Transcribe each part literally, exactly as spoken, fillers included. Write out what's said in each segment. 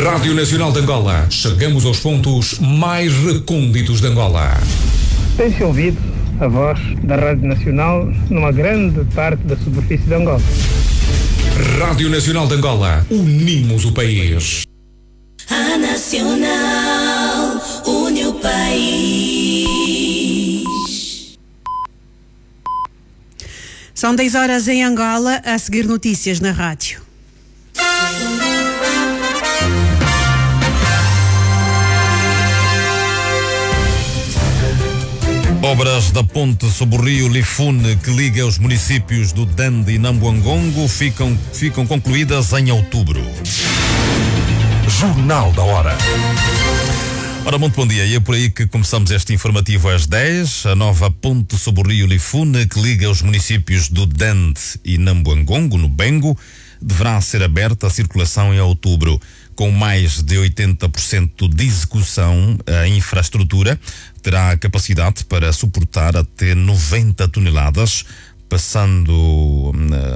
Rádio Nacional de Angola. Chegamos aos pontos mais recônditos de Angola. Tem-se ouvido a voz da Rádio Nacional numa grande parte da superfície de Angola. Rádio Nacional de Angola. Unimos o país. A Nacional une o país. São dez horas em Angola, a seguir notícias na rádio. Obras da ponte sobre o rio Lifune, que liga os municípios do Dende e Nambuangongo, ficam, ficam concluídas em outubro. Jornal da Hora. Ora, muito bom dia. E é por aí que começamos este informativo às dez. A nova ponte sobre o rio Lifune, que liga os municípios do Dende e Nambuangongo, no Bengo, deverá ser aberta à circulação em outubro. Com mais de oitenta por cento de execução, a infraestrutura terá capacidade para suportar até noventa toneladas, passando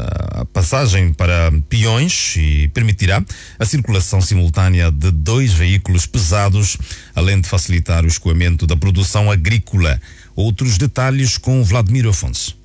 a passagem para peões, e permitirá a circulação simultânea de dois veículos pesados, além de facilitar o escoamento da produção agrícola. Outros detalhes com Vladimir Afonso.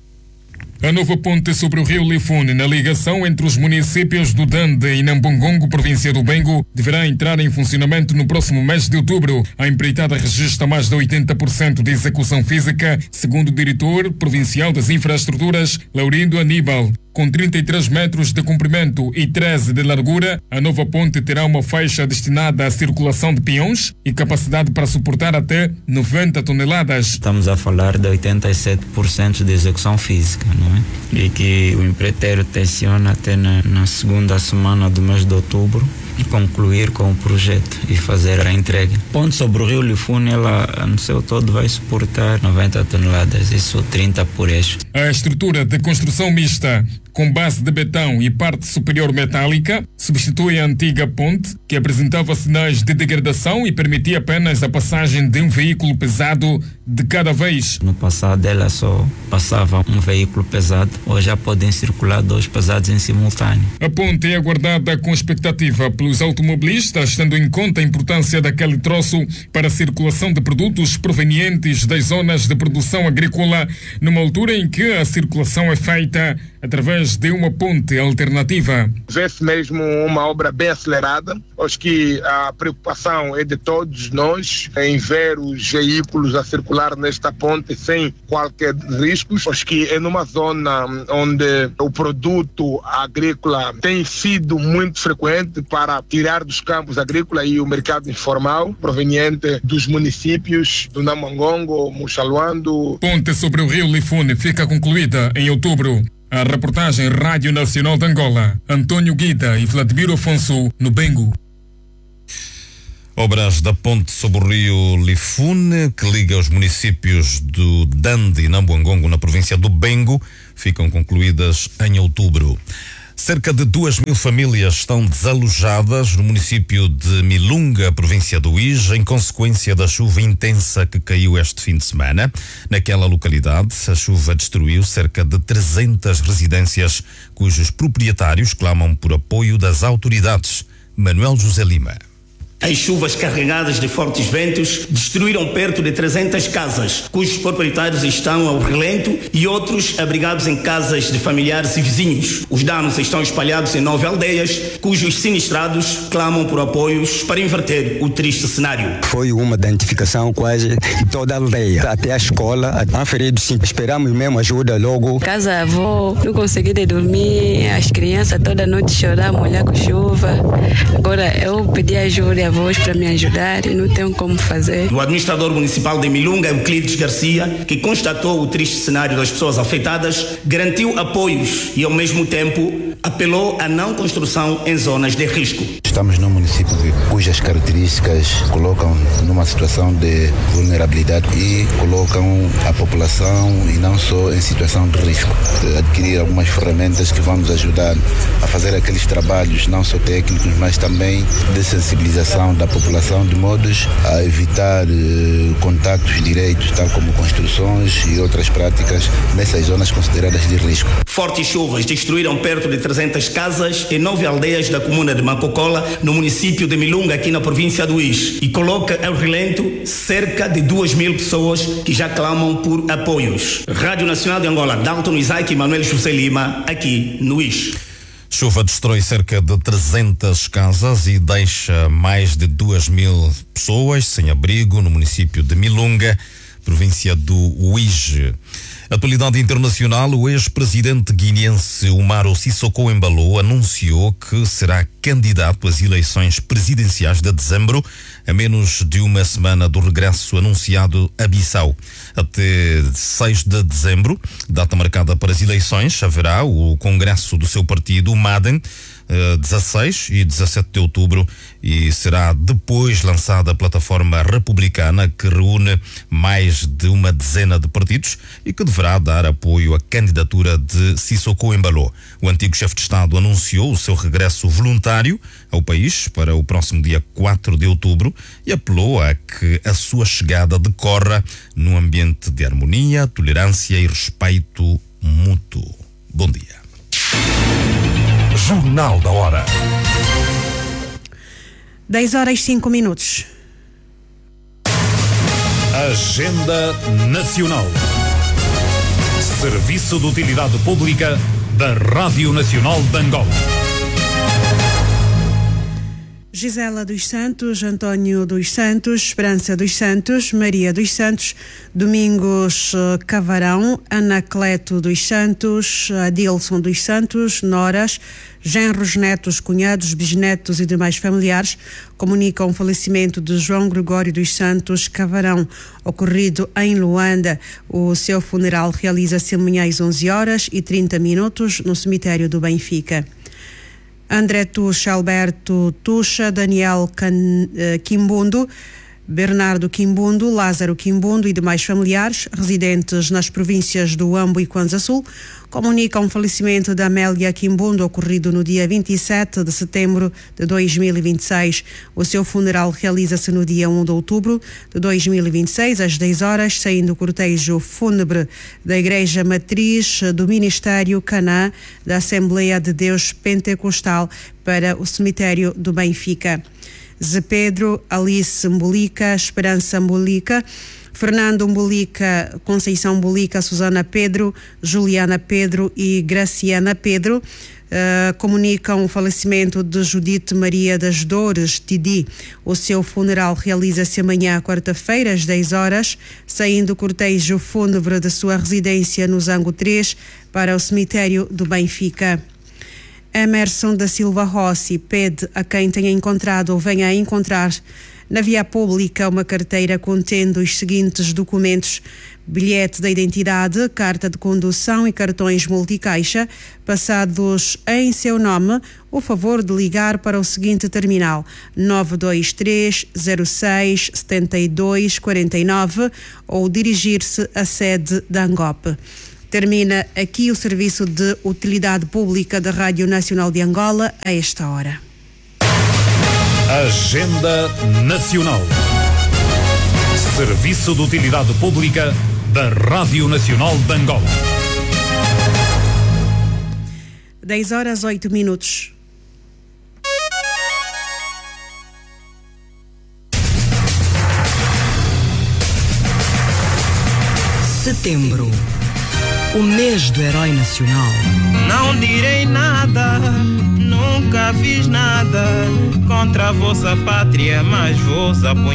A nova ponte sobre o rio Lifune, na ligação entre os municípios do Dende e Nambuangongo, província do Bengo, deverá entrar em funcionamento no próximo mês de outubro. A empreitada registra mais de oitenta por cento de execução física, segundo o diretor provincial das infraestruturas, Laurindo Aníbal. Com trinta e três metros de comprimento e treze de largura, a nova ponte terá uma faixa destinada à circulação de peões e capacidade para suportar até noventa toneladas. Estamos a falar de oitenta e sete por cento de execução física, não é? E que o empreiteiro tenciona até na, na segunda semana do mês de outubro concluir com o projeto e fazer a entrega. Ponte sobre o rio Lifune, ela no seu todo vai suportar noventa toneladas, isso trinta por eixo. A estrutura de construção mista com base de betão e parte superior metálica substitui a antiga ponte, que apresentava sinais de degradação e permitia apenas a passagem de um veículo pesado de cada vez. No passado ela só passava um veículo pesado, hoje já podem circular dois pesados em simultâneo. A ponte é aguardada com expectativa pelos automobilistas, tendo em conta a importância daquele troço para a circulação de produtos provenientes das zonas de produção agrícola, numa altura em que a circulação é feita através de uma ponte alternativa. Vê-se mesmo uma obra bem acelerada. Acho que a preocupação é de todos nós em ver os veículos a circular nesta ponte sem qualquer risco. Acho que é numa zona onde o produto agrícola tem sido muito frequente para tirar dos campos agrícolas e o mercado informal proveniente dos municípios do Nambuangongo, Muxaluando. Ponte sobre o rio Lifune fica concluída em outubro. A reportagem Rádio Nacional de Angola, Antônio Guida e Vladimir Afonso, no Bengo. Obras da ponte sobre o rio Lifune, que liga os municípios do Dende e Nambuangongo, na província do Bengo, ficam concluídas em outubro. Cerca de duas mil famílias estão desalojadas no município de Milunga, província do Uís, em consequência da chuva intensa que caiu este fim de semana. Naquela localidade, a chuva destruiu cerca de trezentas residências, cujos proprietários clamam por apoio das autoridades. Manuel José Lima. As chuvas carregadas de fortes ventos destruíram perto de trezentas casas, cujos proprietários estão ao relento, e outros abrigados em casas de familiares e vizinhos. Os danos estão espalhados em nove aldeias, cujos sinistrados clamam por apoios para inverter o triste cenário. Foi uma identificação quase de toda a aldeia, até a escola, a ferido sim. Esperamos mesmo ajuda logo. Casa avó, não consegui de dormir, as crianças toda noite chorar, molhar com chuva. Agora eu pedi ajuda voz para me ajudar e não tenho como fazer. O administrador municipal de Milunga, Euclides Garcia, que constatou o triste cenário das pessoas afetadas, garantiu apoios e, ao mesmo tempo, apelou à não construção em zonas de risco. Estamos num município cujas características colocam numa situação de vulnerabilidade e colocam a população, e não só, em situação de risco. De adquirir algumas ferramentas que vão nos ajudar a fazer aqueles trabalhos, não só técnicos, mas também de sensibilização da população, de modos a evitar eh, contactos diretos, tal como construções e outras práticas nessas zonas consideradas de risco. Fortes chuvas destruíram perto de trezentas casas em nove aldeias da comuna de Macocola, no município de Milunga, aqui na província do Uís, e coloca ao relento cerca de duas mil pessoas que já clamam por apoios. Rádio Nacional de Angola, Dalton Isaac e Manuel José Lima, aqui no Uís. Chuva destrói cerca de trezentas casas e deixa mais de duas mil pessoas sem abrigo no município de Milunga, província do Uís. Atualidade internacional, o ex-presidente guineense Umaro Sissoko Embalo anunciou que será candidato às eleições presidenciais de dezembro, a menos de uma semana do regresso anunciado a Bissau. Até seis de dezembro, data marcada para as eleições, haverá o congresso do seu partido, o MADEN, dezasseis e dezassete de outubro, e será depois lançada a plataforma republicana que reúne mais de uma dezena de partidos e que deverá dar apoio à candidatura de Sissoko Embalo. O antigo chefe de Estado anunciou o seu regresso voluntário ao país para o próximo dia quatro de outubro e apelou a que a sua chegada decorra num ambiente de harmonia, tolerância e respeito mútuo. Bom dia. Jornal da Hora. dez horas e cinco minutos. Agenda Nacional. Serviço de Utilidade Pública da Rádio Nacional de Angola. Gisela dos Santos, António dos Santos, Esperança dos Santos, Maria dos Santos, Domingos Cavarão, Anacleto dos Santos, Adilson dos Santos, Noras, genros, netos, cunhados, bisnetos e demais familiares comunicam o falecimento de João Gregório dos Santos Cavarão, ocorrido em Luanda. O seu funeral realiza-se amanhã às onze horas e trinta minutos no cemitério do Benfica. André Tuxa, Alberto Tuxa, Daniel Can, uh, Quimbundo, Bernardo Quimbundo, Lázaro Quimbundo e demais familiares residentes nas províncias do Ambo e Kwanza Sul comunicam o falecimento da Amélia Quimbundo, ocorrido no dia vinte e sete de setembro de dois mil e vinte e seis. O seu funeral realiza-se no dia um de outubro de dois mil e vinte e seis, às dez horas, saindo o cortejo fúnebre da Igreja Matriz do Ministério Canaã da Assembleia de Deus Pentecostal para o cemitério do Benfica. Zé Pedro, Alice Mbolica, Esperança Mbolica, Fernando Mbolica, Conceição Mbolica, Susana Pedro, Juliana Pedro e Graciana Pedro uh, comunicam o falecimento de Judite Maria das Dores, Tidi. O seu funeral realiza-se amanhã, quarta-feira, às dez horas, saindo o cortejo fúnebre da sua residência no Zango três para o cemitério do Benfica. Emerson da Silva Rossi pede a quem tenha encontrado ou venha a encontrar na via pública uma carteira contendo os seguintes documentos: bilhete de identidade, carta de condução e cartões multicaixa, passados em seu nome, o favor de ligar para o seguinte terminal: nove dois três zero seis sete dois quatro nove ou dirigir-se à sede da ANGOP. Termina aqui o serviço de utilidade pública da Rádio Nacional de Angola a esta hora. Agenda Nacional. Serviço de Utilidade Pública da Rádio Nacional de Angola. dez horas oito minutos. Setembro. O mês do herói nacional. Não direi nada, nunca fiz nada contra a vossa pátria, mas vos apoio.